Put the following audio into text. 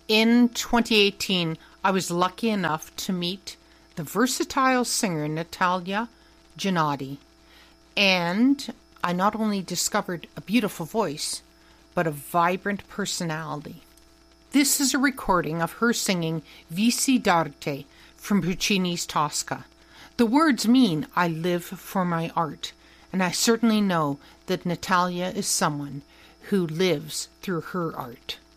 In 2018, I was lucky enough to meet the versatile singer Natalia Gennady, and I not only discovered a beautiful voice, but a vibrant personality. This is a recording of her singing Vici d'arte from Puccini's Tosca. The words mean I live for my art, and I certainly know that Natalia is someone who lives through her art.